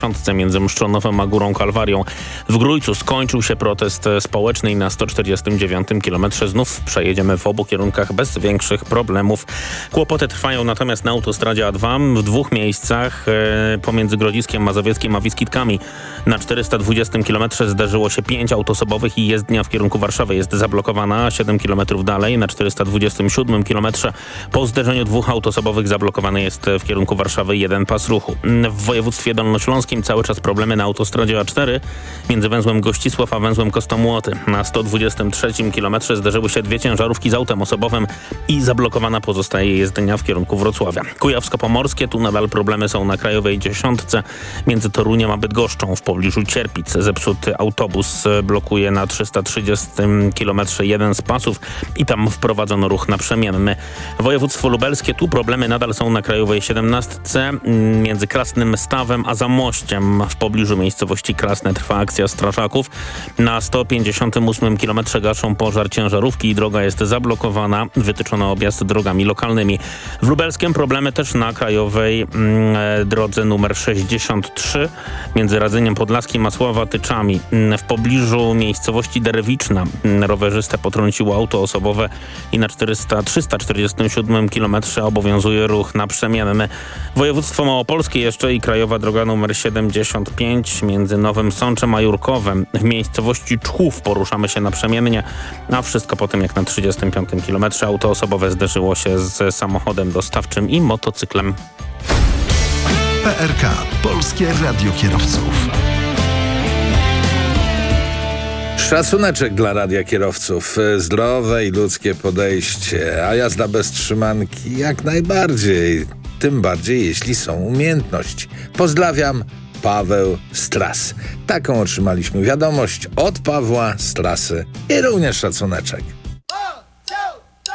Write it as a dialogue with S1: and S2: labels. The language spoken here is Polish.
S1: między Mszczonowem a Górą Kalwarią. W Grójcu skończył się protest społeczny i na 149 kilometrze znów przejedziemy w obu kierunkach bez większych problemów. Kłopoty trwają natomiast na autostradzie A2 w dwóch miejscach pomiędzy Grodziskiem Mazowieckim a Wiskitkami. Na 420 kilometrze zdarzyło się 5 autosobowych i jezdnia w kierunku Warszawy jest zablokowana, a 7 kilometrów dalej na 427 kilometrze po zderzeniu dwóch autosobowych zablokowany jest w kierunku Warszawy jeden pas ruchu. W województwie dolnośląskim cały czas problemy na autostradzie A4 między węzłem Gościsław a węzłem Kostomłoty. Na 123 kilometrze zderzyły się dwie ciężarówki z autem osobowym i zablokowana pozostaje jezdnia w kierunku Wrocławia. Kujawsko-Pomorskie, tu nadal problemy są na Krajowej Dziesiątce między Toruniem a Bydgoszczą w pobliżu Cierpic. Zepsuty autobus blokuje na 330 kilometrze jeden z pasów i tam wprowadzono ruch naprzemienny. Województwo lubelskie, tu problemy nadal są na Krajowej 17 między Krasnym Stawem a Zamościem. W pobliżu miejscowości Krasne trwa akcja strażaków. Na 158 kilometrze gaszą pożar ciężarówki i droga jest zablokowana. Wytyczono objazd drogami lokalnymi. W Lubelskiem problemy też na krajowej drodze numer 63 między Radzeniem Podlaskim a Sławatyczami. W pobliżu miejscowości Derewiczna rowerzystę potrąciło auto osobowe i na 347 kilometrze obowiązuje ruch naprzemienny. Województwo małopolskie jeszcze i krajowa droga numer 75 między Nowym Sączem a Jurkowem. W miejscowości Czchów poruszamy się naprzemiennie, a wszystko po tym jak na 35 kilometrze auto osobowe zderzyło się z samochodem dostawczym i motocyklem.
S2: PRK. Polskie Radio Kierowców.
S3: Szacuneczek dla radia kierowców, zdrowe i ludzkie podejście, a jazda bez trzymanki jak najbardziej, tym bardziej jeśli są umiejętności. Pozdrawiam, Paweł z trasy. Taką otrzymaliśmy wiadomość od Pawła z trasy i również szacuneczek.